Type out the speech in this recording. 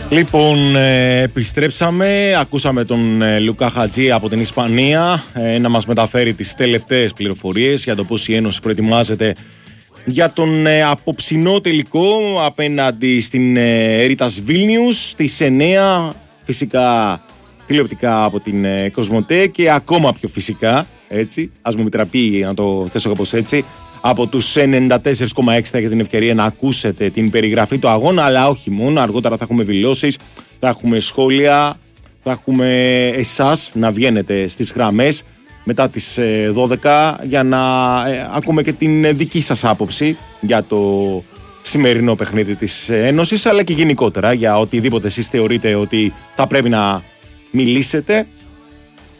Λοιπόν, επιστρέψαμε, ακούσαμε τον Λουκά Χατζή από την Ισπανία να μας μεταφέρει τις τελευταίες πληροφορίες για το πώς η Ένωση προετοιμάζεται για τον απόψινό τελικό απέναντι στην Έριτας Βίλνιους στις 9, φυσικά τηλεοπτικά από την Κοσμοτέ και ακόμα πιο φυσικά, έτσι, ας μου επιτραπεί να το θέσω κάπως έτσι, από τους 94,6 θα έχετε την ευκαιρία να ακούσετε την περιγραφή του αγώνα, αλλά όχι μόνο. Αργότερα θα έχουμε δηλώσεις, θα έχουμε σχόλια, θα έχουμε εσάς να βγαίνετε στις γραμμές μετά τις 12 για να ακούμε και την δική σας άποψη για το σημερινό παιχνίδι της Ένωσης, αλλά και γενικότερα για οτιδήποτε εσείς θεωρείτε ότι θα πρέπει να μιλήσετε.